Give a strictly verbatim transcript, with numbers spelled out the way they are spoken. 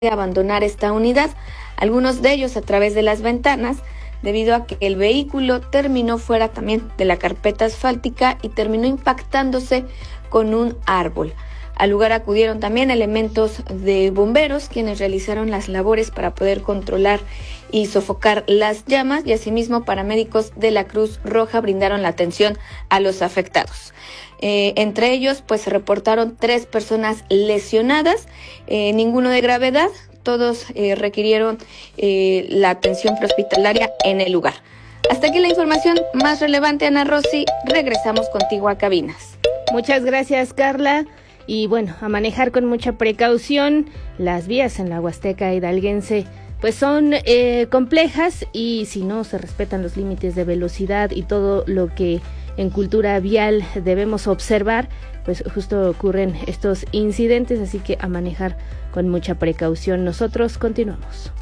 abandonar esta unidad, algunos de ellos a través de las ventanas, debido a que el vehículo terminó fuera también de la carpeta asfáltica y terminó impactándose con un árbol. Al lugar acudieron también elementos de bomberos, quienes realizaron las labores para poder controlar y sofocar las llamas, y asimismo paramédicos de la Cruz Roja brindaron la atención a los afectados. Eh, entre ellos, pues se reportaron tres personas lesionadas, eh, ninguno de gravedad, todos eh, requirieron eh, la atención prehospitalaria en el lugar. Hasta aquí la información más relevante, Ana Rosy. Regresamos contigo a cabinas. Muchas gracias, Carla. Y bueno, a manejar con mucha precaución. Las vías en la Huasteca hidalguense pues son eh, complejas, y si no se respetan los límites de velocidad y todo lo que en cultura vial debemos observar, pues justo ocurren estos incidentes, así que a manejar con mucha precaución. Nosotros continuamos.